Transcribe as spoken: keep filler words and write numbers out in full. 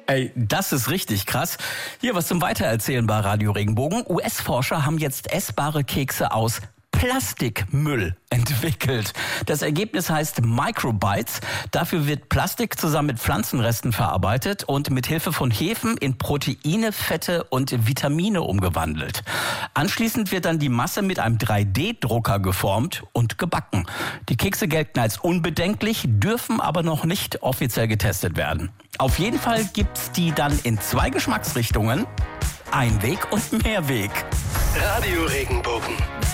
Ey, das ist richtig krass. Hier was zum Weitererzählen bei Radio Regenbogen. U S-Forscher haben jetzt essbare Kekse aus Plastikmüll entwickelt. Das Ergebnis heißt Microbites. Dafür wird Plastik zusammen mit Pflanzenresten verarbeitet und mit Hilfe von Hefen in Proteine, Fette und Vitamine umgewandelt. Anschließend wird dann die Masse mit einem drei D Drucker geformt und gebacken. Die Kekse gelten als unbedenklich, dürfen aber noch nicht offiziell getestet werden. Auf jeden Fall gibt's die dann in zwei Geschmacksrichtungen, Einweg und Mehrweg. Radio Regenbogen.